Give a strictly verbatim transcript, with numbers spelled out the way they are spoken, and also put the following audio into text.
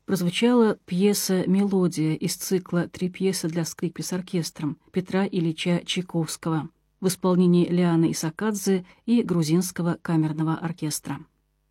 прозвучала пьеса «Мелодия» из цикла «Три пьесы для скрипки с оркестром» Петра Ильича Чайковского в исполнении Лианы Исакадзе и Грузинского камерного оркестра.